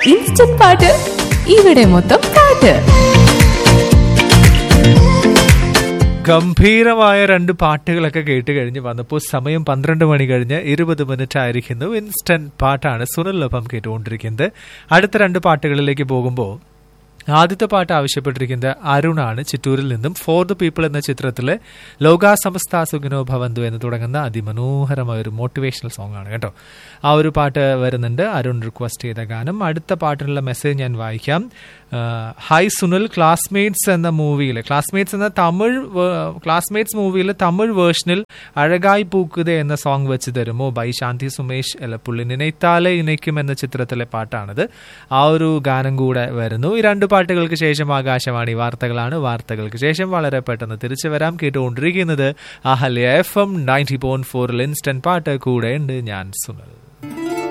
Instant പാട്ട് ഇവിടെ മൊത്തം പാട്ട്. ഗംഭീരമായ 2 പാട്ടുകളൊക്കെ കേട്ട് കഴിഞ്ഞ് വന്നപ്പോൾ സമയം 12 മണി കഴിഞ്ഞ് 20 മിനിറ്റ് ആയിരിക്കുന്നു. ഇൻസ്റ്റന്റ് പാട്ടാണ് സുനിലൊപ്പം കേട്ടുകൊണ്ടിരിക്കുന്നത്. അടുത്ത 2 പാട്ടുകളിലേക്ക് പോകുമ്പോൾ ആദ്യത്തെ പാട്ട് ആവശ്യപ്പെട്ടിരിക്കുന്നത് അരുണാണ് ചിറ്റൂരിൽ നിന്നും. ഫോർ ദ പീപ്പിൾ എന്ന ചിത്രത്തിലെ ലോകാ സമസ്ത സുഖിനോ ഭവന്തു എന്ന് തുടങ്ങുന്ന അതിമനോഹരമായ ഒരു മോട്ടിവേഷണൽ സോങ് ആണ് കേട്ടോ. ആ ഒരു പാട്ട് വരുന്നുണ്ട്. അരുൺ റിക്വസ്റ്റ് ചെയ്ത ഗാനം. അടുത്ത പാട്ടിനുള്ള മെസ്സേജ് ഞാൻ വായിക്കാം. ഹായ് സുനിൽ, ക്ലാസ്മേറ്റ്സ് എന്ന മൂവിയിലെ ക്ലാസ്മേറ്റ്സ് മൂവിയിലെ തമിഴ് വേർഷനിൽ അഴകായി പൂക്കുതേ എന്ന സോങ് വെച്ച് തരുമോ ബൈ ശാന്തി സുമേഷ് എലപ്പുള്ളി. നിനൈത്താലെ ഇണയ്ക്കും എന്ന ചിത്രത്തിലെ പാട്ടാണിത്. ആ ഒരു ഗാനം കൂടെ വരുന്നു. ഈ 2 പാട്ടുകൾക്ക് ശേഷം ആകാശവാണി വാർത്തകളാണ്. വാർത്തകൾക്ക് ശേഷം വളരെ പെട്ടെന്ന് തിരിച്ചു വരാം. കേട്ടുകൊണ്ടിരിക്കുന്നത് അഹല്യ FM 90.4 ഇൻസ്റ്റന്റ് പാട്ട്. കൂടെ ഉണ്ട് ഞാൻ സുനിൽ.